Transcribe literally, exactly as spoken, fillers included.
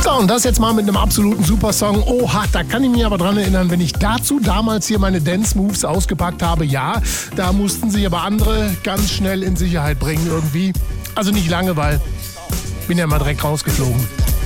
So, und das jetzt mal mit einem absoluten Supersong. Oha, da kann ich mich aber dran erinnern, wenn ich dazu damals hier meine Dance-Moves ausgepackt habe. Ja, da mussten sich aber andere ganz schnell in Sicherheit bringen irgendwie. Also nicht lange, weil bin ja mal direkt rausgeflogen.